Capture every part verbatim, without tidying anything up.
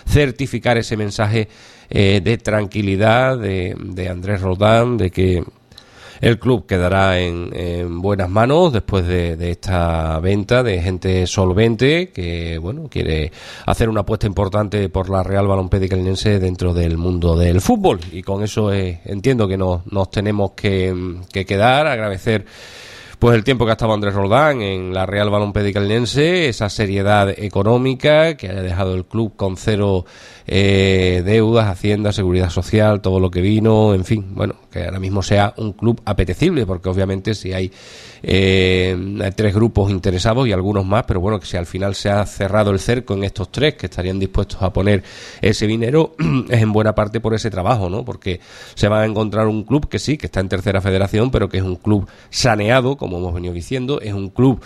certificar ese mensaje eh, de tranquilidad de, de Andrés Roldán, de que el club quedará en, en buenas manos después de, de esta venta de gente solvente que, bueno, quiere hacer una apuesta importante por la Real Balompédica Linense dentro del mundo del fútbol. Y con eso eh, entiendo que nos, nos tenemos que, que quedar, agradecer pues el tiempo que ha estado Andrés Roldán en la Real Balompédica Linense, esa seriedad económica, que haya dejado el club con cero eh, deudas, Hacienda, Seguridad Social, todo lo que vino, en fin, bueno, que ahora mismo sea un club apetecible, porque obviamente si hay eh, tres grupos interesados y algunos más, pero bueno, que si al final se ha cerrado el cerco en estos tres que estarían dispuestos a poner ese dinero, es en buena parte por ese trabajo, ¿no? Porque se va a encontrar un club que sí, que está en tercera federación, pero que es un club saneado, como hemos venido diciendo, es un club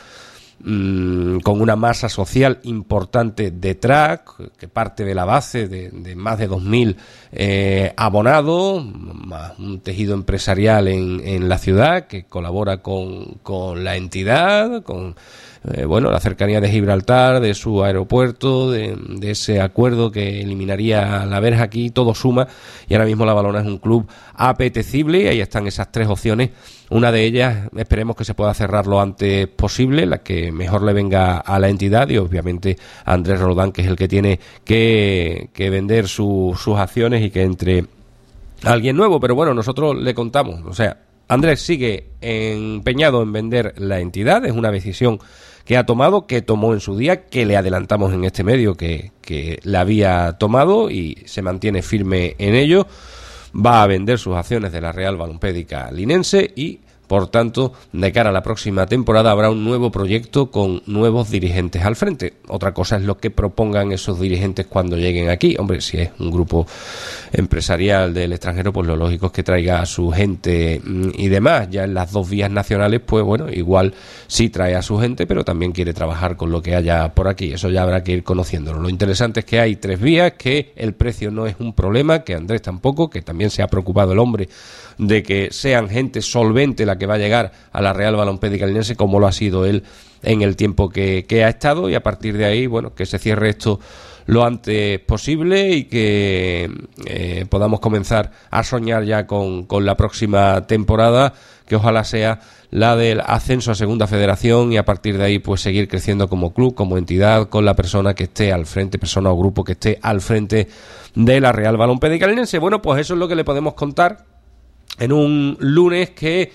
mmm, con una masa social importante detrás, que parte de la base de, de más de dos mil eh, abonados, más un tejido empresarial en, en la ciudad que colabora con, con la entidad, con eh, bueno, la cercanía de Gibraltar, de su aeropuerto, de, de ese acuerdo que eliminaría la verja aquí, todo suma, y ahora mismo La Valona es un club apetecible, y ahí están esas tres opciones. Una de ellas esperemos que se pueda cerrar lo antes posible, la que mejor le venga a la entidad, y obviamente a Andrés Roldán, que es el que tiene que, que vender su, sus acciones y que entre alguien nuevo. Pero bueno, nosotros le contamos, o sea, Andrés sigue empeñado en vender la entidad, es una decisión que ha tomado, que tomó en su día, que le adelantamos en este medio que, que la había tomado y se mantiene firme en ello. Va a vender sus acciones de la Real Balompédica Linense y, por tanto, de cara a la próxima temporada habrá un nuevo proyecto con nuevos dirigentes al frente. Otra cosa es lo que propongan esos dirigentes cuando lleguen aquí. Hombre, si es un grupo empresarial del extranjero, pues lo lógico es que traiga a su gente y demás. Ya en las dos vías nacionales, pues bueno, igual sí trae a su gente, pero también quiere trabajar con lo que haya por aquí. Eso ya habrá que ir conociéndolo. Lo interesante es que hay tres vías, que el precio no es un problema, que Andrés tampoco, que también se ha preocupado el hombre de que sean gente solvente la que va a llegar a la Real Balompédica Linense, como lo ha sido él en el tiempo que, que ha estado, y a partir de ahí, bueno, que se cierre esto lo antes posible y que eh, podamos comenzar a soñar ya con, con la próxima temporada, que ojalá sea la del ascenso a Segunda Federación, y a partir de ahí pues seguir creciendo como club, como entidad, con la persona que esté al frente, persona o grupo que esté al frente de la Real Balompédica Linense. Bueno, pues eso es lo que le podemos contar en un lunes que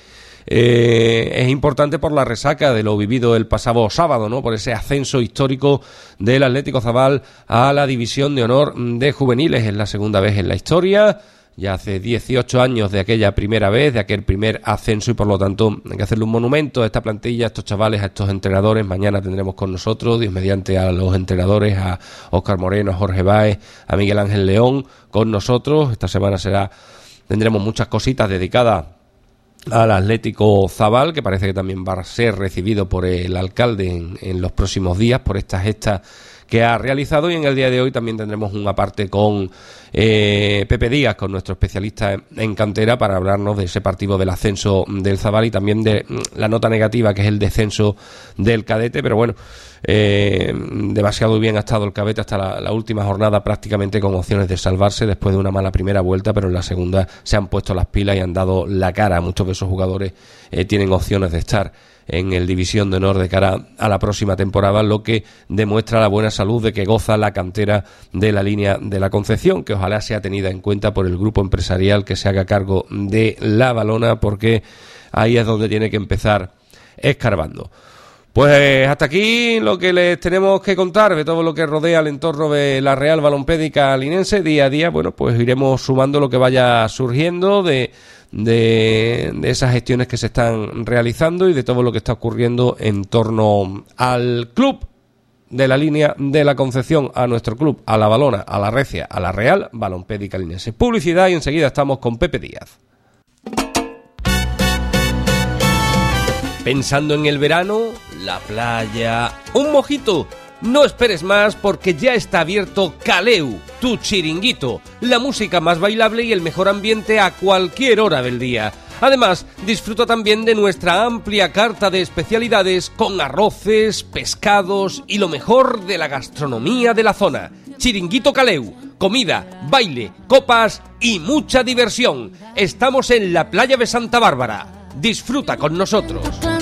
eh, es importante por la resaca de lo vivido el pasado sábado, ¿no? Por ese ascenso histórico del Atlético Zabal a la División de Honor de Juveniles. Es la segunda vez en la historia, ya hace dieciocho años de aquella primera vez, de aquel primer ascenso, y por lo tanto hay que hacerle un monumento a esta plantilla, a estos chavales, a estos entrenadores. Mañana tendremos con nosotros, Dios mediante, a los entrenadores, a Óscar Moreno, a Jorge Báez, a Miguel Ángel León con nosotros. Esta semana será tendremos muchas cositas dedicadas al Atlético Zabal, que parece que también va a ser recibido por el alcalde en, en los próximos días por esta gesta que ha realizado. Y en el día de hoy también tendremos una parte con eh, Pepe Díaz, con nuestro especialista en, en cantera, para hablarnos de ese partido del ascenso del Zabal y también de la nota negativa, que es el descenso del cadete. Pero bueno, eh, demasiado bien ha estado el cadete hasta la, la última jornada, prácticamente con opciones de salvarse después de una mala primera vuelta, pero en la segunda se han puesto las pilas y han dado la cara. Muchos de esos jugadores eh, tienen opciones de estar en el División de Honor de cara a la próxima temporada, lo que demuestra la buena salud de que goza la cantera de la línea de la Concepción, que ojalá sea tenida en cuenta por el grupo empresarial que se haga cargo de La Valona, porque ahí es donde tiene que empezar escarbando. Pues hasta aquí lo que les tenemos que contar de todo lo que rodea el entorno de la Real Balompédica Linense. Día a día, bueno, pues iremos sumando lo que vaya surgiendo de De, de esas gestiones que se están realizando y de todo lo que está ocurriendo en torno al club de la línea de la Concepción, a nuestro club, a La Valona, a la Recia, a la Real Balompédica Linense. Publicidad y enseguida estamos con Pepe Díaz. Pensando en el verano, la playa, un mojito. No esperes más, porque ya está abierto Caleu, tu chiringuito, la música más bailable y el mejor ambiente a cualquier hora del día. Además, disfruta también de nuestra amplia carta de especialidades con arroces, pescados y lo mejor de la gastronomía de la zona. Chiringuito Caleu, comida, baile, copas y mucha diversión. Estamos en la playa de Santa Bárbara. Disfruta con nosotros.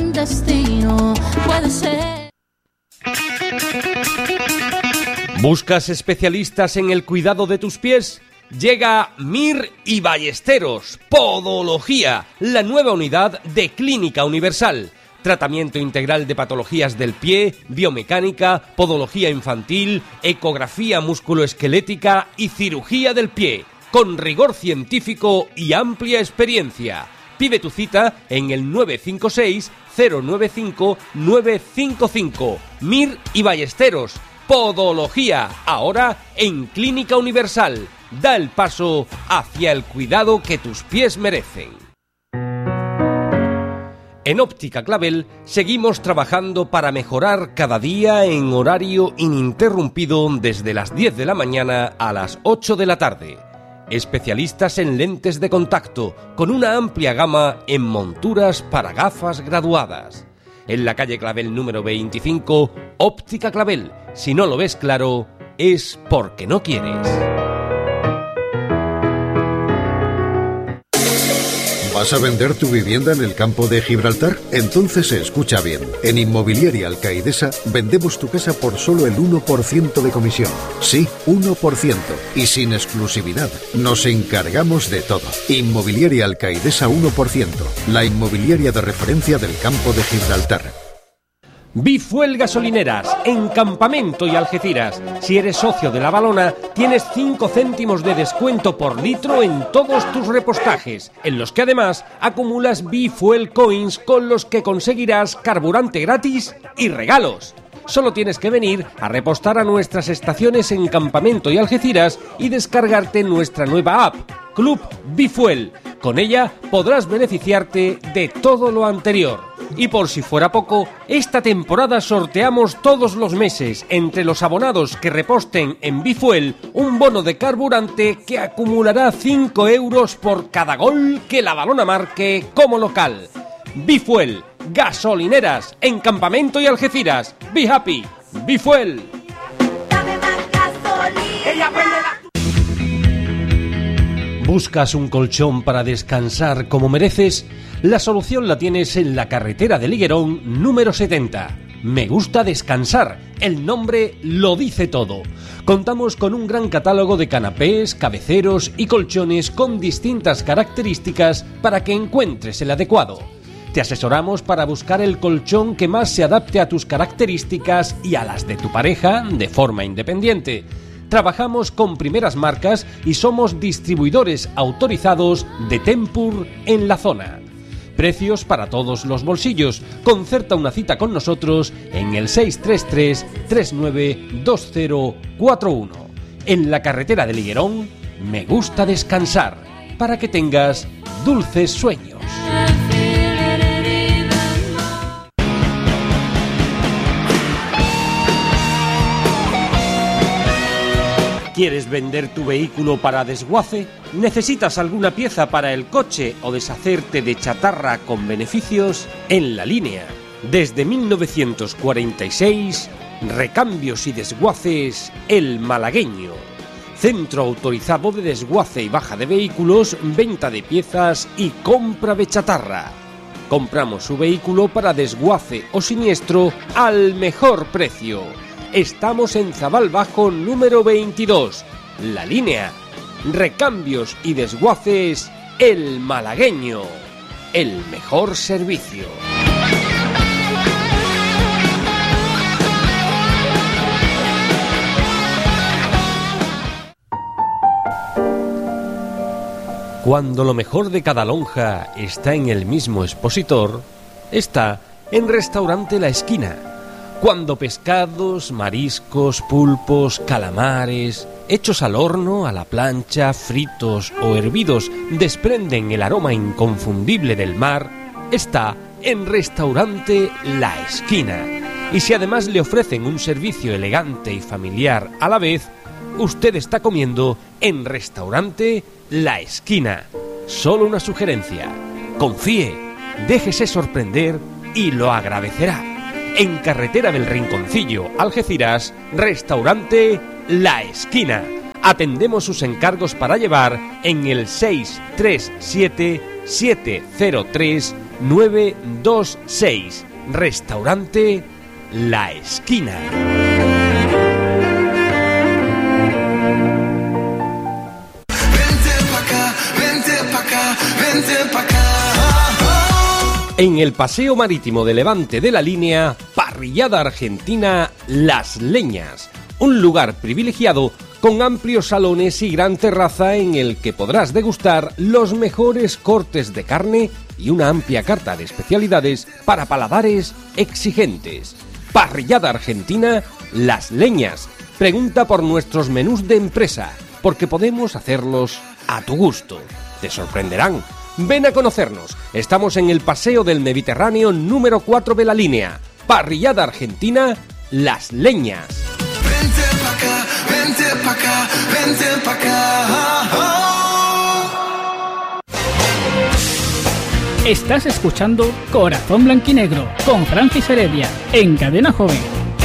¿Buscas especialistas en el cuidado de tus pies? Llega Mir y Ballesteros, Podología, la nueva unidad de Clínica Universal. Tratamiento integral de patologías del pie, biomecánica, podología infantil, ecografía musculoesquelética y cirugía del pie, con rigor científico y amplia experiencia. Pide tu cita en el nueve cinco seis, cero nueve cinco, nueve cinco cinco. Mir y Ballesteros, Podología, ahora en Clínica Universal. Da el paso hacia el cuidado que tus pies merecen. En Óptica Clavel seguimos trabajando para mejorar cada día en horario ininterrumpido desde las diez de la mañana a las ocho de la tarde. Especialistas en lentes de contacto, con una amplia gama en monturas para gafas graduadas. En la calle Clavel número veinticinco, Óptica Clavel. Si no lo ves claro, es porque no quieres. ¿Vas a vender tu vivienda en el campo de Gibraltar? Entonces escucha bien. En Inmobiliaria Alcaidesa vendemos tu casa por solo el uno por ciento de comisión. Sí, uno por ciento. Y sin exclusividad. Nos encargamos de todo. Inmobiliaria Alcaidesa uno por ciento. La inmobiliaria de referencia del campo de Gibraltar. Bifuel Gasolineras, en Campamento y Algeciras. Si eres socio de La Valona, tienes cinco céntimos de descuento por litro en todos tus repostajes, en los que además acumulas Bifuel Coins con los que conseguirás carburante gratis y regalos. Solo tienes que venir a repostar a nuestras estaciones en Campamento y Algeciras y descargarte nuestra nueva app, Club Bifuel. Con ella podrás beneficiarte de todo lo anterior. Y por si fuera poco, esta temporada sorteamos todos los meses, entre los abonados que reposten en Bifuel, un bono de carburante que acumulará cinco euros por cada gol que La Valona marque como local. Bifuel, gasolineras, en Campamento y Algeciras. Be happy, Bifuel. Dame más gasolina. Ella prende la... ¿Buscas un colchón para descansar como mereces? La solución la tienes en la carretera de Liguerón número setenta. Me gusta descansar, el nombre lo dice todo. Contamos con un gran catálogo de canapés, cabeceros y colchones con distintas características para que encuentres el adecuado. Te asesoramos para buscar el colchón que más se adapte a tus características y a las de tu pareja de forma independiente. Trabajamos con primeras marcas y somos distribuidores autorizados de Tempur en la zona. Precios para todos los bolsillos. Concerta una cita con nosotros en el seis tres tres, tres nueve dos cero cuatro uno. En la carretera de Liguerón, me gusta descansar, para que tengas dulces sueños. ¿Quieres vender tu vehículo para desguace? ¿Necesitas alguna pieza para el coche o deshacerte de chatarra con beneficios? En La Línea, desde mil novecientos cuarenta y seis, Recambios y Desguaces El Malagueño. Centro autorizado de desguace y baja de vehículos, venta de piezas y compra de chatarra. Compramos su vehículo para desguace o siniestro al mejor precio. Estamos en Zabal Bajo número veintidós. La Línea. Recambios y Desguaces El Malagueño. El mejor servicio. Cuando lo mejor de cada lonja está en el mismo expositor, está en Restaurante La Esquina. Cuando pescados, mariscos, pulpos, calamares, hechos al horno, a la plancha, fritos o hervidos, desprenden el aroma inconfundible del mar, está en Restaurante La Esquina. Y si además le ofrecen un servicio elegante y familiar a la vez, usted está comiendo en Restaurante La Esquina. Solo una sugerencia: confíe, déjese sorprender y lo agradecerá. En Carretera del Rinconcillo, Algeciras, Restaurante La Esquina. Atendemos sus encargos para llevar en el seis tres siete siete cero tres nueve dos seis. Restaurante La Esquina. En el Paseo Marítimo de Levante de la Línea, parrillada argentina Las Leñas. Un lugar privilegiado con amplios salones y gran terraza en el que podrás degustar los mejores cortes de carne y una amplia carta de especialidades para paladares exigentes. Parrillada argentina Las Leñas. Pregunta por nuestros menús de empresa, porque podemos hacerlos a tu gusto. Te sorprenderán. Ven a conocernos. Estamos en el Paseo del Mediterráneo número cuatro de la Línea. Parrillada argentina Las Leñas. Vente pa' acá, vente pa' acá, vente pa' acá. Estás escuchando Corazón Blanquinegro con Francis Heredia en Cadena Joven.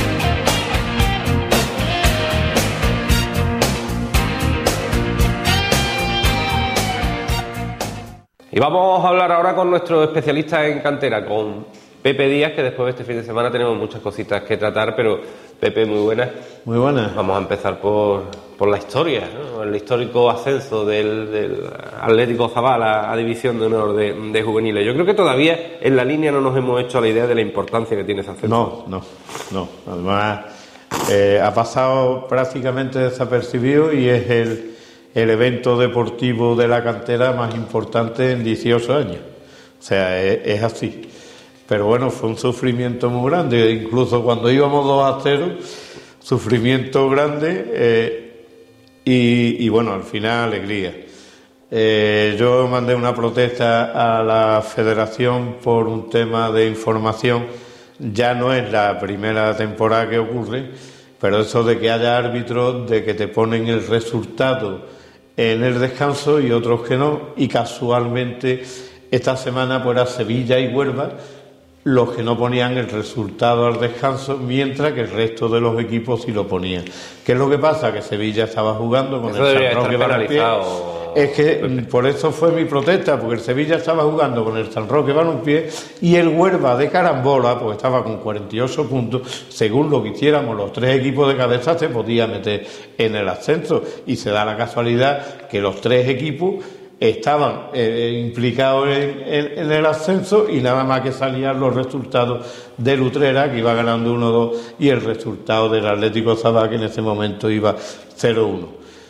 Y vamos a hablar ahora con nuestro especialista en cantera, con Pepe Díaz, que después de este fin de semana tenemos muchas cositas que tratar, pero Pepe, muy buenas. Muy buenas. Vamos a empezar por, por la historia, ¿no? El histórico ascenso del, del Atlético Zabal a, a División de Honor de, de Juveniles. Yo creo que todavía en la línea no nos hemos hecho la idea de la importancia que tiene ese ascenso. No, no, no. Además, eh, ha pasado prácticamente desapercibido y es el, el evento deportivo de la cantera más importante en dieciocho años. O sea, es, es así. Pero bueno, fue un sufrimiento muy grande, incluso cuando íbamos dos a cero, sufrimiento grande eh, y, y bueno, al final alegría. Eh, yo mandé una protesta a la federación por un tema de información. Ya no es la primera temporada que ocurre, pero eso de que haya árbitros, de que te ponen el resultado en el descanso y otros que no, y casualmente esta semana pues era Sevilla y Huelva los que no ponían el resultado al descanso, mientras que el resto de los equipos sí lo ponían. ¿Qué es lo que pasa? Que Sevilla estaba jugando con eso el San Roque Balompié. Es que por eso fue mi protesta, porque el Sevilla estaba jugando con el San Roque Balompié y el Huelva de carambola, pues estaba con cuarenta y ocho puntos. Según lo que hiciéramos los tres equipos de cabeza, se podía meter en el ascenso. Y se da la casualidad que los tres equipos estaban eh, implicados en, en, en el ascenso y nada más que salían los resultados del Utrera, que iba ganando uno dos, y el resultado del Atlético Zabal, que en ese momento iba cero uno.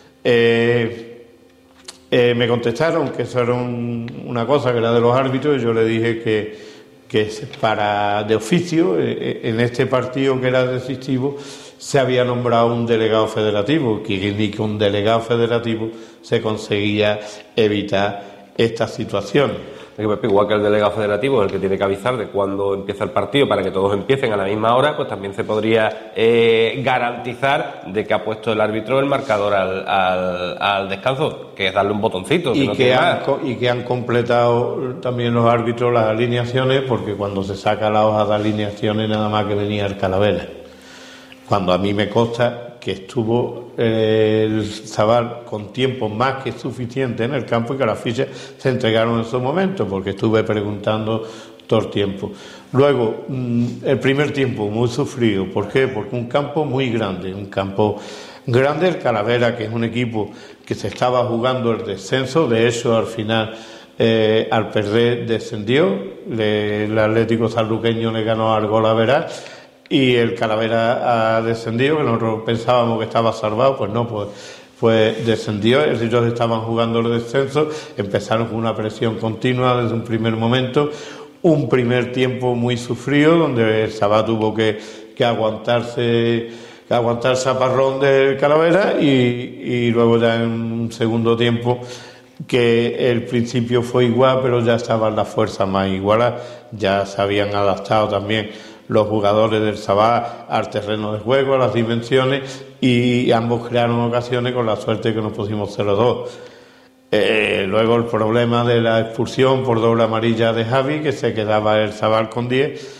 Eh, eh, me contestaron que eso era un, una cosa que era de los árbitros, y yo le dije que, que para de oficio, eh, en este partido que era decisivo, se había nombrado un delegado federativo, que ni con un delegado federativo se conseguía evitar esta situación. Igual que el delegado federativo es el que tiene que avisar de cuándo empieza el partido para que todos empiecen a la misma hora, pues también se podría eh, garantizar de que ha puesto el árbitro el marcador al, al, al descanso, que es darle un botoncito. Y, que no que han, y que han completado también los árbitros las alineaciones, porque cuando se saca la hoja de alineaciones nada más que venía el Calavera. Cuando a mí me consta que estuvo eh, el Zabal con tiempo más que suficiente en el campo y que las fichas se entregaron en su momento, porque estuve preguntando todo el tiempo. Luego, mmm, el primer tiempo muy sufrido. ¿Por qué? Porque un campo muy grande, un campo grande, el Calavera, que es un equipo que se estaba jugando el descenso. De hecho, al final, eh, al perder, descendió. Le, el Atlético Sanluqueño le ganó al Golaveral. Y el Calavera ha descendido, que nosotros pensábamos que estaba salvado, pues no, pues, pues descendió. Ellos estaban jugando el descenso, empezaron con una presión continua desde un primer momento, un primer tiempo muy sufrido, donde el Zabal tuvo que, que aguantarse, que aguantar el zaparrón del Calavera, y, y luego ya en un segundo tiempo, que el principio fue igual, pero ya estaban las fuerzas más igualadas, ya se habían adaptado también los jugadores del Zabal al terreno de juego, a las dimensiones, y ambos crearon ocasiones con la suerte que nos pusimos cero dos. Eh, luego el problema de la expulsión por doble amarilla de Javi, que se quedaba el Zabal con diez,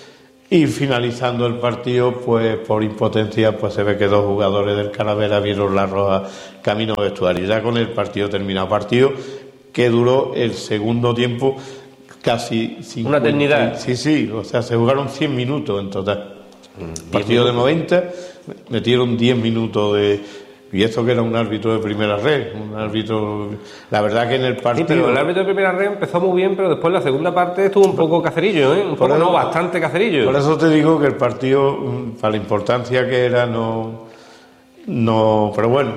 Y finalizando el partido, pues por impotencia, pues se ve que dos jugadores del Calavera vieron la roja camino al vestuario. Ya con el partido terminado, partido que duró el segundo tiempo casi cincuenta. Una eternidad. Sí, sí, o sea, se jugaron cien minutos en total. Mm, partido de noventa, metieron diez minutos de... Y esto que era un árbitro de primera red, un árbitro... La verdad que en el partido... Sí, pero el árbitro de primera red empezó muy bien, pero después la segunda parte estuvo un poco cacerillo, ¿eh? Un poco, no, bastante cacerillo. Por eso te digo que el partido, para la importancia que era, no... no pero bueno,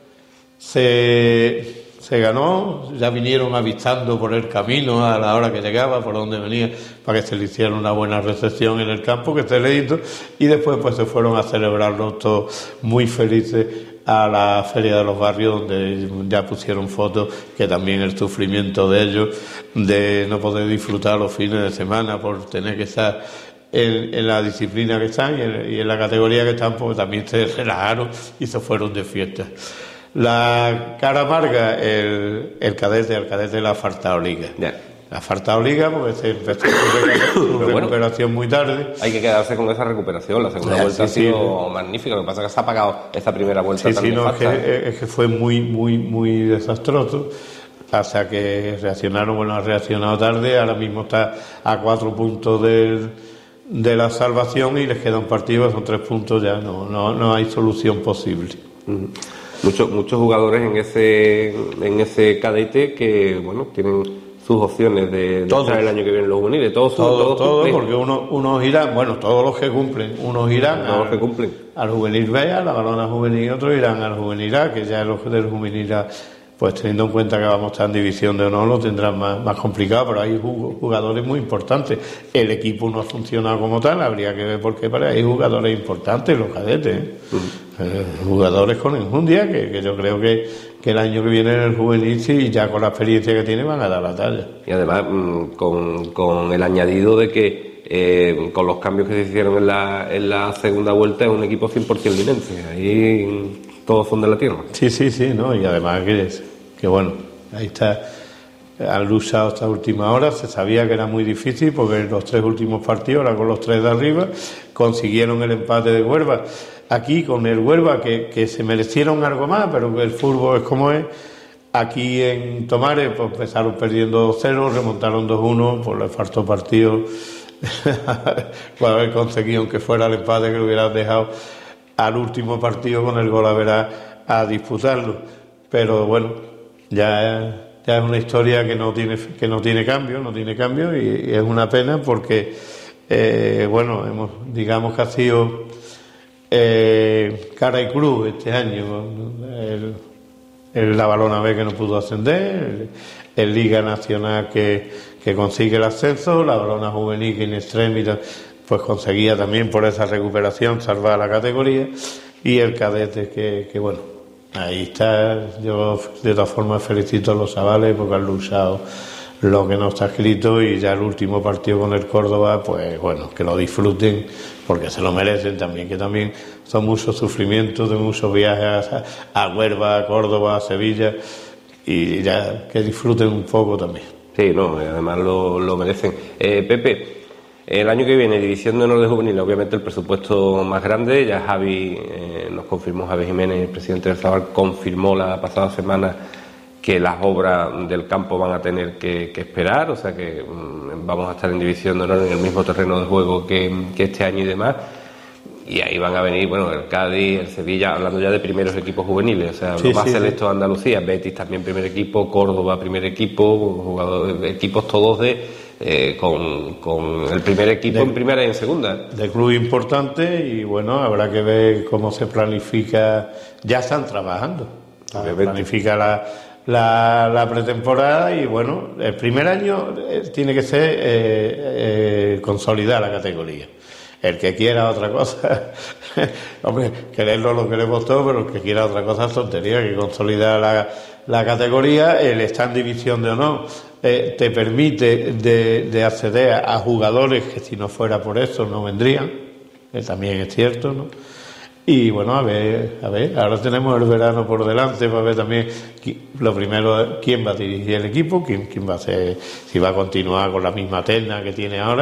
se, se ganó, ya vinieron avistando por el camino a la hora que llegaba, por donde venía, para que se le hiciera una buena recepción en el campo, que esté leído, y después pues se fueron a celebrarlo todos muy felices a la Feria de los Barrios, donde ya pusieron fotos, que también el sufrimiento de ellos, de no poder disfrutar los fines de semana por tener que estar en, en la disciplina que están y en, y en la categoría que están, pues también se relajaron y se fueron de fiesta. La cara amarga, el, el cadete, el cadete le ha faltado liga. Yeah. Le ha faltado liga porque se empezó su recuperación muy tarde. Hay que quedarse con esa recuperación. La segunda yeah, vuelta sí, ha sido sí. magnífica. Lo que pasa es que se ha apagado esta primera vuelta. Sí, sí, no, es que, es que fue muy, muy, muy desastroso. Hasta que reaccionaron, bueno, ha reaccionado tarde. Ahora mismo está a cuatro puntos del, de la salvación y les queda un partido, son tres puntos ya. No, no, no hay solución posible. Uh-huh. Muchos, muchos jugadores en ese, en ese cadete que, bueno, tienen sus opciones de, de estar el año que viene en los juveniles, todos, todos, todos, todos porque uno, unos irán, bueno, todos los que cumplen, unos irán todos al, los que cumplen. al juvenil B, a la balona juvenil, y otros irán al juvenil A, que ya los del juvenil A, pues teniendo en cuenta que vamos a estar en división de honor, lo tendrán más, más complicado, pero hay jugadores muy importantes. El equipo no ha funcionado como tal, habría que ver por qué, pero hay jugadores importantes, los cadetes, ¿eh? Uh-huh. eh, jugadores con enjundia, que, que yo creo que, que el año que viene en el juvenil, y ya con la experiencia que tiene, van a dar la talla. Y además, con, con el añadido de que eh, con los cambios que se hicieron en la, en la segunda vuelta, es un equipo cien por ciento linense, ahí todos son de la tierra. Sí, sí, sí, ¿no? Y además que es... que bueno, ahí está, han luchado esta última hora, se sabía que era muy difícil porque en los tres últimos partidos, ahora con los tres de arriba, consiguieron el empate de Huelva. Aquí con el Huelva, que, que se merecieron algo más, pero que el fútbol es como es. Aquí en Tomares, pues empezaron perdiendo dos cero, remontaron dos uno, pues les faltó partido para haber conseguido, aunque fuera el empate, que lo hubieran dejado al último partido con el gol a ver a disputarlo. Pero bueno, Ya, ya es una historia que no tiene que no tiene cambio, no tiene cambio y, y es una pena porque eh, bueno, hemos digamos que ha sido eh, cara y cruz este año, el, el la balona B que no pudo ascender, el, el Liga Nacional que, que consigue el ascenso, la balona juvenil que in extremis pues conseguía también por esa recuperación salvar la categoría y el cadete que, que bueno, ahí está. Yo de todas formas felicito a los chavales porque han luchado lo que no está escrito y ya el último partido con el Córdoba, pues bueno, que lo disfruten porque se lo merecen también, que también son muchos sufrimientos de muchos viajes a, a Huelva, a Córdoba, a Sevilla y ya que disfruten un poco también. Sí, no, además lo, lo merecen. Eh, Pepe, el año que viene, División de Honor de Juvenil, obviamente el presupuesto más grande, ya Javi, eh, nos confirmó Javi Jiménez, el presidente del Zabal, confirmó la pasada semana que las obras del campo van a tener que, que esperar, o sea que um, vamos a estar en División de Honor en el mismo terreno de juego que, que este año y demás, y ahí van a venir, bueno, el Cádiz, el Sevilla, hablando ya de primeros equipos juveniles, o sea, sí, lo más sí, selecto de Andalucía, Betis también primer equipo, Córdoba primer equipo, jugadores, equipos todos de... Eh, con, con el primer equipo de, en primera y en segunda. De club importante y bueno, habrá que ver cómo se planifica, ya están trabajando, planifica la, la, la pretemporada y bueno, el primer año eh, tiene que ser eh, eh, consolidar la categoría. El que quiera otra cosa, hombre, quererlo lo queremos todos, pero el que quiera otra cosa es tontería, que consolidar la, la categoría, el estar en división de honor, eh, te permite de, de acceder a, a jugadores que si no fuera por eso no vendrían, que también es cierto, ¿no? Y bueno, a ver, a ver, ahora tenemos el verano por delante para ver también lo primero, quién va a dirigir el equipo, quién, quién va a ser, si va a continuar con la misma terna que tiene ahora,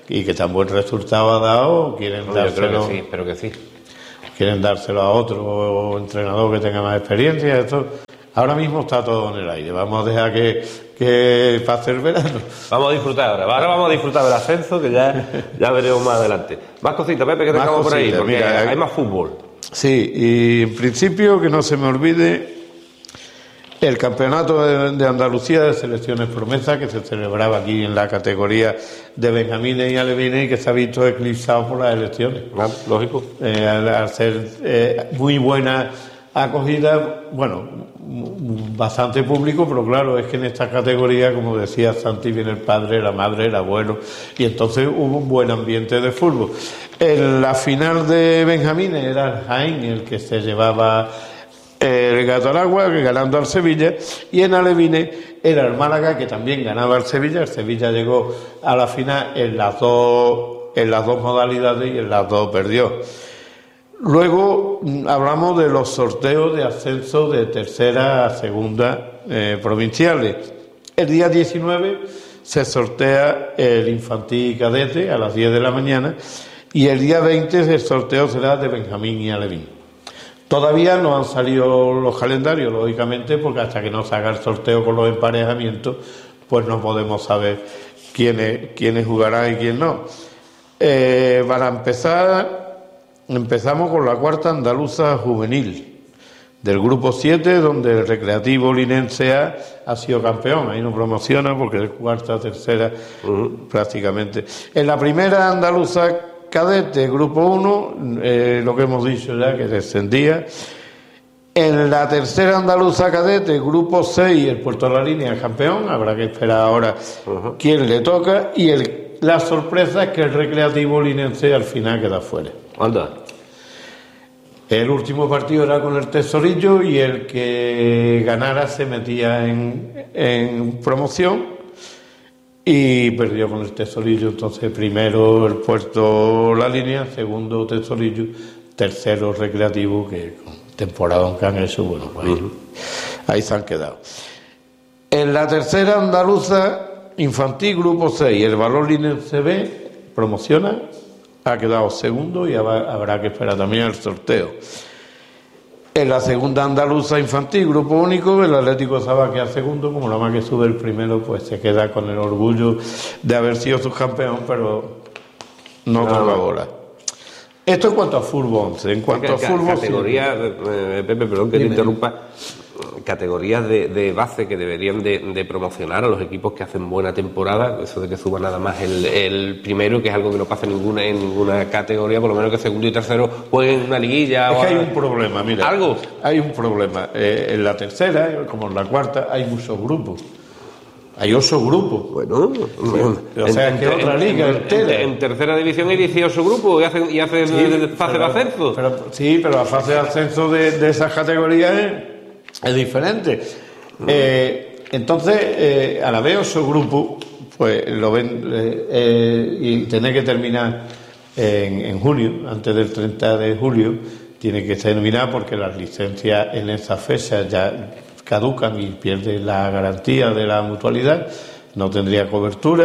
y que tan buen resultado ha dado, quieren No, dárselo. yo creo que sí, espero que sí. Quieren dárselo a otro entrenador que tenga más experiencia. Esto ahora mismo está todo en el aire. Vamos a dejar que, que pase el verano. Vamos a disfrutar ahora. Ahora vamos a disfrutar del ascenso, que ya, ya veremos más adelante. Más cositas, Pepe, que Más tengamos por ahí, cositas, porque mira, hay más fútbol. Sí, y en principio que no se me olvide el campeonato de, de Andalucía de selecciones promesa que se celebraba aquí en la categoría de benjamines y alevines y que se ha visto eclipsado por las elecciones. Ah, lógico. Eh, al, al ser eh, muy buena acogida, bueno, bastante público, pero claro, es que en esta categoría, como decía Santi, viene el padre, la madre, el abuelo, y entonces hubo un buen ambiente de fútbol. En la final de benjamines era el Jaén el que se llevaba el gato al agua, ganando al Sevilla, y en alevines era el Málaga, que también ganaba al Sevilla. El Sevilla llegó a la final en las dos, en las dos modalidades y en las dos perdió. Luego hablamos de los sorteos de ascenso de tercera a segunda eh, provinciales. El día diecinueve se sortea el infantil y cadete a las diez de la mañana y el día veinte el sorteo será de benjamín y alevín. Todavía no han salido los calendarios, lógicamente, porque hasta que no se haga el sorteo con los emparejamientos, pues no podemos saber quiénes, quiénes jugarán y quién no. Eh, para empezar, empezamos con la cuarta andaluza juvenil, del grupo siete, donde el Recreativo Linense A ha sido campeón. Ahí no promociona porque es cuarta, tercera, uh-huh. prácticamente. En la primera andaluza cadete, grupo uno, eh, lo que hemos dicho ya, que descendía. En la tercera andaluza cadete, grupo seis, el Puerto de la Línea, campeón. Habrá que esperar ahora uh-huh. quién le toca. Y el, la sorpresa es que el Recreativo Linense al final queda fuera. Anda. El último partido era con el Tesorillo y el que ganara se metía en, en promoción. Y perdió con el Tesorillo, entonces primero el Puerto La Línea, segundo Tesorillo, tercero Recreativo, que con temporada que han hecho, bueno, pues ahí, uh-huh. ahí se han quedado. En la tercera andaluza infantil, grupo seis, el Valor Linense B promociona, ha quedado segundo y habrá que esperar también el sorteo. En la segunda andaluza infantil, grupo único, el Atlético Sabá queda segundo, como la más que sube el primero, pues se queda con el orgullo de haber sido subcampeón, pero no con la bola. Esto en cuanto a fútbol once. En cuanto a fútbol... Categorías, eh, Pepe, perdón que te interrumpa, categorías de, de base que deberían de, de promocionar a los equipos que hacen buena temporada, eso de que suba nada más el, el primero, que es algo que no pasa en ninguna, en ninguna categoría, por lo menos que segundo y tercero jueguen una liguilla. Es o que hay a... un problema, mira. ¿Algo? Hay un problema. Eh, en la tercera, como en la cuarta, hay muchos grupos. Hay ocho grupos. Bueno, o sea, en, que en, otra liga en, entera. En, en tercera división hay dieciocho grupos y hacen, y hacen sí, fase pero, de ascenso. Pero, sí, pero la fase de ascenso de, de esas categorías es, es diferente. Mm. Eh, entonces, eh, a la vez ocho grupos, pues lo ven eh, eh, y tiene que terminar en, en junio, antes del treinta de julio, tiene que terminar porque las licencias en esa fecha ya caducan y pierden la garantía de la mutualidad, no tendría cobertura.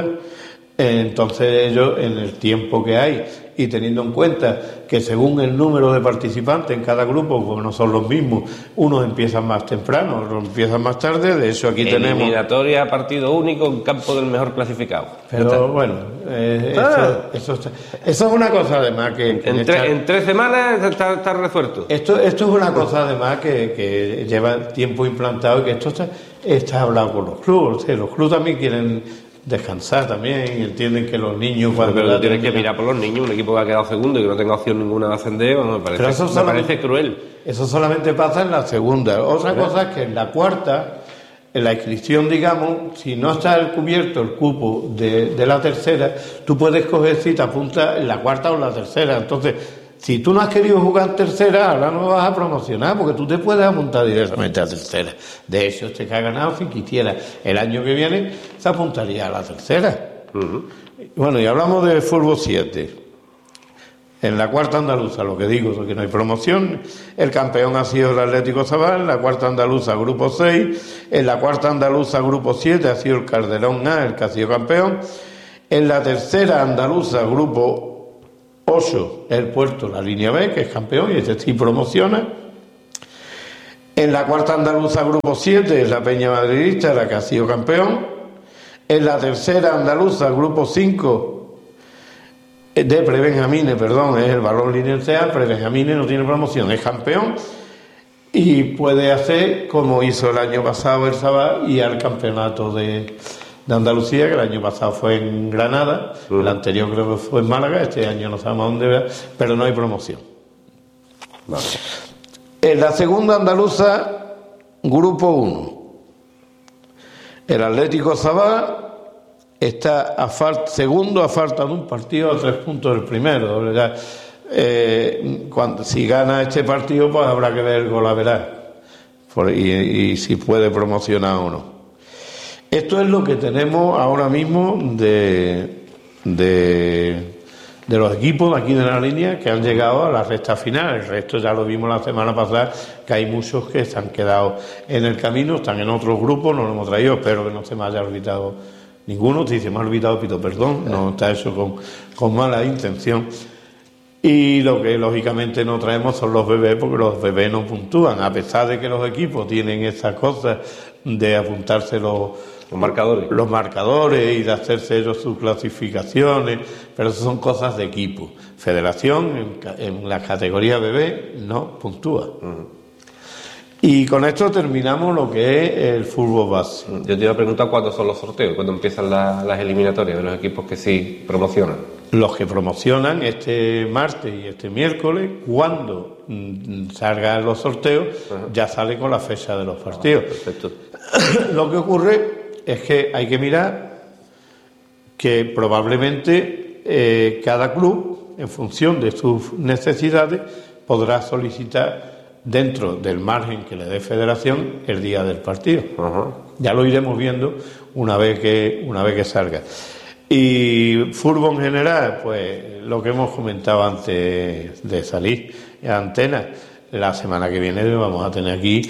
Entonces ellos, en el tiempo que hay y teniendo en cuenta que según el número de participantes en cada grupo, como no son los mismos, unos empiezan más temprano, otros empiezan más tarde. De hecho aquí tenemos eliminatoria, partido único en campo del mejor clasificado. Pero bueno, eh, ah. eso, eso, eso es una cosa además que, que en, tre, esta, en tres semanas está, está resuelto. Esto, esto es una cosa además que, que lleva tiempo implantado y que esto está, está hablado con los clubes. O sea, los clubes también quieren descansar también y entienden que los niños cuando pero tú tienes que mirar por los niños, un equipo que ha quedado segundo y que no tenga opción ninguna de ascender, bueno, me parece, me solamente, parece cruel. Eso solamente pasa en la segunda. Otra ¿verdad? Cosa es que en la cuarta, en la inscripción, digamos, si no está cubierto el cupo de, de la tercera, tú puedes coger si te apuntas en la cuarta o en la tercera. Entonces, si tú no has querido jugar en tercera, ahora no vas a promocionar, porque tú te puedes apuntar directamente a tercera. De hecho, este que ha ganado, si quisiera, el año que viene, se apuntaría a la tercera. Uh-huh. Bueno, y hablamos de fútbol siete. En la cuarta andaluza, lo que digo es que no hay promoción. El campeón ha sido el Atlético Sabá, en la cuarta andaluza, grupo seis. En la cuarta andaluza, grupo siete, ha sido el Calderón A, el que ha sido campeón. En la tercera andaluza, grupo ocho, el Puerto, la línea B, que es campeón y este sí promociona. En la cuarta andaluza, grupo siete, es la Peña Madridista, la que ha sido campeón. En la tercera andaluza, grupo cinco, de Prebenjamines, perdón, es el Balón Lineal. Prebenjamines no tiene promoción, es campeón y puede hacer como hizo el año pasado el Sabá y al campeonato de, de Andalucía, que el año pasado fue en Granada, uh-huh. El anterior creo que fue en Málaga, este año no sabemos dónde va, pero no hay promoción. Vale. En la segunda andaluza, grupo uno, el Atlético Sabá está a falta, segundo a falta de un partido a tres puntos del primero. Ya, eh, cuando, si gana este partido, pues habrá que ver el golaveral y, y si puede promocionar o no. Esto es lo que tenemos ahora mismo de, de, de los equipos de aquí de la línea que han llegado a la recta final. El resto ya lo vimos la semana pasada, que hay muchos que se han quedado en el camino, están en otros grupos, no lo hemos traído, espero que no se me haya olvidado ninguno. Si se me ha olvidado, pido perdón, no está eso con, con mala intención. Y lo que lógicamente no traemos son los bebés, porque los bebés no puntúan, a pesar de que los equipos tienen esas cosas de apuntarse los, los marcadores los marcadores y de hacerse ellos sus clasificaciones, pero eso son cosas de equipo. Federación en, en la categoría bebé no puntúa. Uh-huh. Y con esto terminamos lo que es el fútbol base. Yo te iba a preguntar cuándo son los sorteos, cuándo empiezan la, las eliminatorias de los equipos que sí promocionan. Los que promocionan este martes y este miércoles, cuando mm, salgan los sorteos, uh-huh. Ya sale con la fecha de los partidos. Ah, perfecto. Lo que ocurre es que hay que mirar que probablemente eh, cada club, en función de sus necesidades, podrá solicitar dentro del margen que le dé Federación el día del partido. Uh-huh. Ya lo iremos viendo una vez que una vez que salga. Y fútbol en general, pues lo que hemos comentado antes de salir en antena, la semana que viene vamos a tener aquí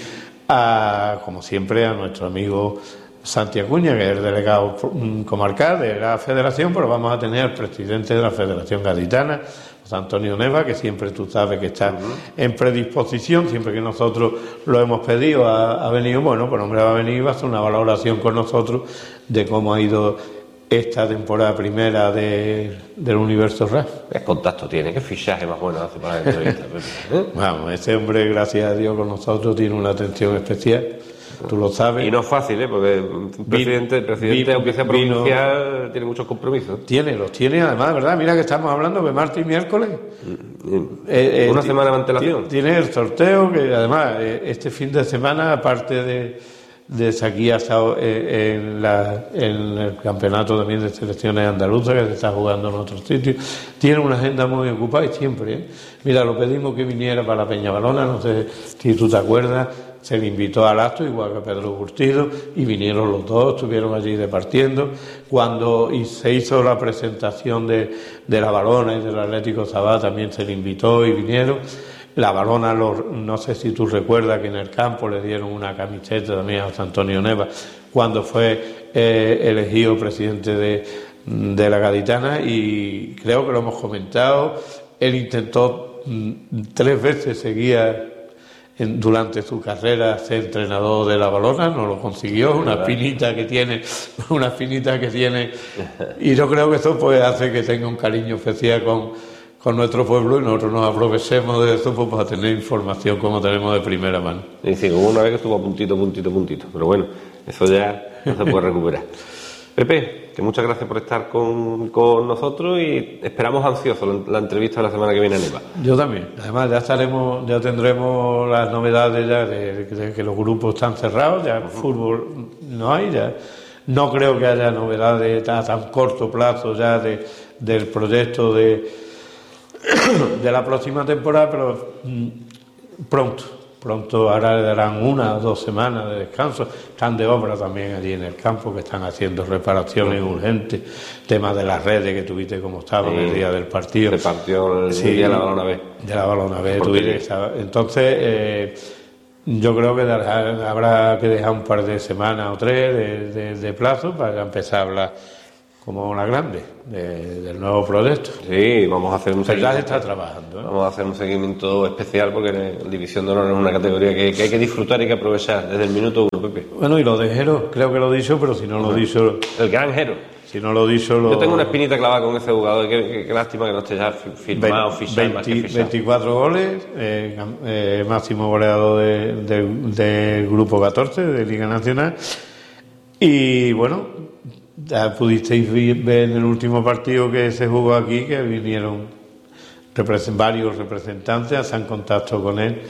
a, como siempre, a nuestro amigo Santi Acuña, que es el delegado comarcal de la Federación, pero vamos a tener al presidente de la Federación Gaditana, José Antonio Neva, que siempre tú sabes que está uh-huh. en predisposición, siempre que nosotros lo hemos pedido, ha, ha venido, bueno, pues hombre va a venir, va a hacer una valoración con nosotros de cómo ha ido esta temporada primera de, del Universo R A F. ¿Qué contacto tiene? ¿Qué fichaje más bueno hace para la entrevista? ¿Eh? Vamos, ese hombre, gracias a Dios, con nosotros tiene una atención especial. Tú lo sabes. Y no es fácil, ¿eh? Porque el presidente, el presidente vino, aunque sea provincial, vino, tiene muchos compromisos. Tiene, los tiene además, ¿verdad? Mira que estamos hablando de martes y miércoles. Mm, eh, eh, Una semana de antelación. Tiene el sorteo, que además, eh, este fin de semana, aparte de, de aquí ha estado eh, en, la, en el campeonato también de selecciones andaluzas, que se está jugando en otros sitios, tiene una agenda muy ocupada y siempre, ¿eh? Mira, lo pedimos que viniera para la Peñabalona, no sé si tú te acuerdas. Se le invitó al acto, igual que a Pedro Curtido, y vinieron los dos, estuvieron allí departiendo. Cuando y se hizo la presentación de, de la Balona y del Atlético Sabá, también se le invitó y vinieron. La Balona, los, no sé si tú recuerdas que en el campo le dieron una camiseta también a José Antonio Neva, cuando fue eh, elegido presidente de, de la Gaditana, y creo que lo hemos comentado. Él intentó mm, tres veces seguía En, durante su carrera ser entrenador de la Balona, no lo consiguió, una espinita que tiene, una espinita que tiene, y yo creo que eso pues hace que tenga un cariño especial con, con nuestro pueblo, y nosotros nos aprovechemos de eso pues, para tener información como tenemos de primera mano. Y sí, hubo una vez que estuvo a puntito, puntito, puntito, pero bueno, eso ya no se puede recuperar. Pepe, que muchas gracias por estar con, con nosotros y esperamos ansiosos la, la entrevista de la semana que viene en Neva. Yo también. Además ya estaremos, ya tendremos las novedades ya de, de que los grupos están cerrados, ya uh-huh. fútbol no hay, ya no creo que haya novedades a tan corto plazo ya de, del proyecto de, de la próxima temporada, pero mm, pronto. Pronto ahora le darán una o dos semanas de descanso. Están de obra también allí en el campo, que están haciendo reparaciones urgentes, temas de las redes que tuviste como estaban sí, el día del partido. Repartió el sí, día de la Balona B. De la Balona B. Tuviste, entonces, eh, yo creo que dejar, habrá que dejar un par de semanas o tres de, de, de plazo para empezar a hablar como la grande de, del nuevo proyecto. Sí, vamos a hacer un Cerdá seguimiento. está trabajando, ¿eh? Vamos a hacer un seguimiento especial porque la División de Honor es una categoría que, que hay que disfrutar y que aprovechar desde el minuto uno, Pepe. Bueno, y lo de Jero, creo que lo he dicho, pero si no lo he dicho, El gran Jero. si no lo he dicho, lo... Yo tengo una espinita clavada con ese jugador. Qué, qué- qué lástima que no esté ya fi- firmado, fichado, más que veinte, fichado. veinticuatro goles, eh, cam- eh, máximo goleador del de, de grupo catorce de Liga Nacional. Y bueno, ya pudisteis vi- ver en el último partido que se jugó aquí que vinieron represen- varios representantes, hacen contacto con él.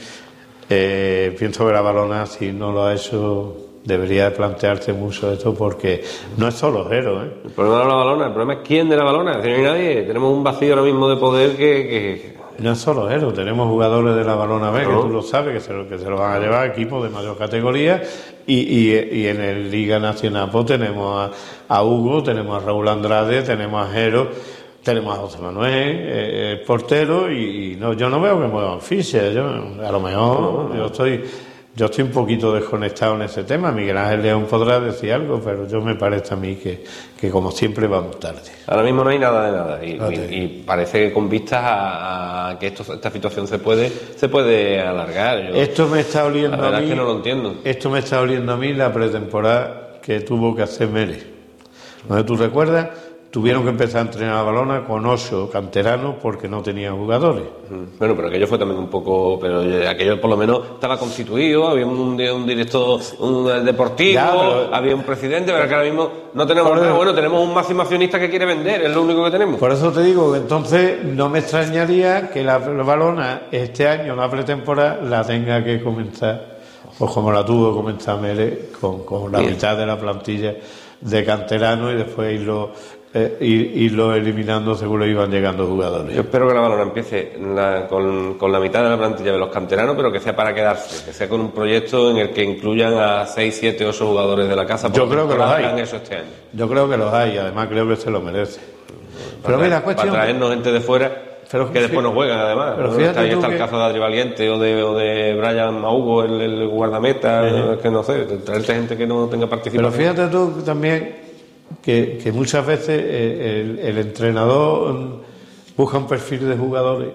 Eh, pienso que la Balona, si no lo ha hecho, debería de plantearse mucho esto porque no es solo Jero, ¿eh? El problema no es la balona, el problema es quién de la balona. Si no hay nadie, tenemos un vacío ahora mismo de poder que. que- No es solo Jero, tenemos jugadores de la Balona B, Claro. que tú lo sabes, que se lo, que se lo van a llevar a equipos de mayor categoría, y, y, y en el Liga Nacional pues tenemos a, a Hugo, tenemos a Raúl Andrade, tenemos a Jero, tenemos a José Manuel, eh, el portero, y, y no, yo no veo que muevan fichas, yo, a lo mejor yo estoy... Yo estoy un poquito desconectado en ese tema. Miguel Ángel León podrá decir algo, pero yo me parece a mí que, que como siempre vamos tarde. Ahora mismo no hay nada de nada. Y, No y- te- y parece que con vistas a, a que esto, esta situación se puede se puede alargar. Yo- Esto me está oliendo La verdad a mí. es que no lo entiendo. Esto me está oliendo a mí la pretemporada que tuvo que hacer Mérez. No sé, ¿tú recuerdas? Tuvieron que empezar a entrenar a Balona con ocho canteranos porque no tenían jugadores. Mm, Bueno, pero aquello fue también un poco, pero eh, aquello por lo menos estaba constituido, había un, di- un director un, eh, deportivo, Ya, pero- había un presidente, pero que ahora mismo no tenemos Por nada. eso- Bueno, tenemos un máximo accionista que quiere vender, es lo único que tenemos. Por eso te digo que entonces no me extrañaría que la, la Balona este año, la pretemporada, la tenga que comenzar, pues como la tuvo que comenzar Mérez, con, con la Bien. mitad de la plantilla de canteranos y después irlo, eh, ir- irlo eliminando según le iban llegando jugadores. Yo espero que la Balona empiece la- con, con la mitad de la plantilla de los canteranos, pero que sea para quedarse, que sea con un proyecto en el que incluyan a seis, siete, ocho jugadores de la casa. Yo porque creo que no los hay. hagan eso este año. Yo creo que los hay, además creo que se lo merece. Pero Para, mira, para cuestión. traernos gente de fuera Pero que después fí- no juegan, además. pero ¿no? fíjate Está, ahí tú está el que- caso de Adri Valiente o de, o de Brian Maugo, el, el guardameta, que no sé, traerte gente que no tenga Pero participación. fíjate tú también que, que muchas veces eh, el, el entrenador mm, busca un perfil de jugadores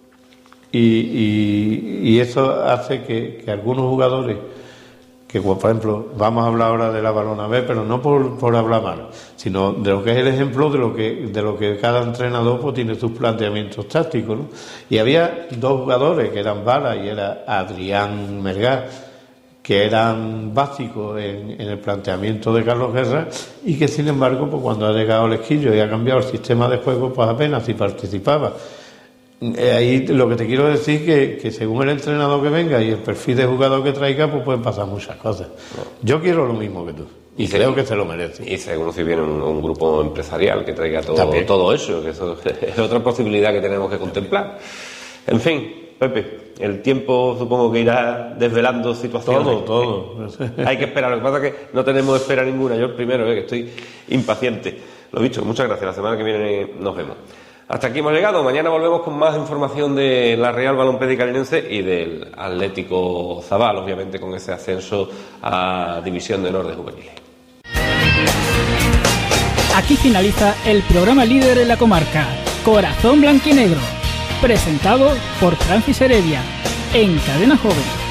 y, y, y eso hace que, que algunos jugadores, que como, por ejemplo, vamos a hablar ahora de la Balona B, pero no por, por hablar mal, sino de lo que es el ejemplo de lo que, de lo que cada entrenador pues, tiene sus planteamientos tácticos, ¿no? Y había dos jugadores que eran Bala y era Adrián Melgar, que eran básicos en, en el planteamiento de Carlos Guerra y que sin embargo pues cuando ha llegado el Esquillo y ha cambiado el sistema de juego pues apenas si participaba. Eh, ahí lo que te quiero decir que, que según el entrenador que venga y el perfil de jugador que traiga pues pueden pasar muchas cosas. Yo quiero lo mismo que tú y, Y creo sí. que se lo merece. Y según si viene un, un grupo empresarial que traiga todo, También. todo eso, que eso es otra posibilidad que tenemos que contemplar. En fin, Pepe, el tiempo supongo que irá desvelando situaciones. Todo, todo. Hay que esperar, lo que pasa es que no tenemos espera ninguna. Yo el primero, eh, que estoy impaciente. Lo dicho, muchas gracias. La semana que viene nos vemos. Hasta aquí hemos llegado. Mañana volvemos con más información de la Real Balompédica Linense y del Atlético Zabal, obviamente con ese ascenso a División de Honor de Juveniles. Aquí finaliza el programa líder en la comarca, Corazón Blanquinegro, presentado por Francis Heredia, en Cadena Joven.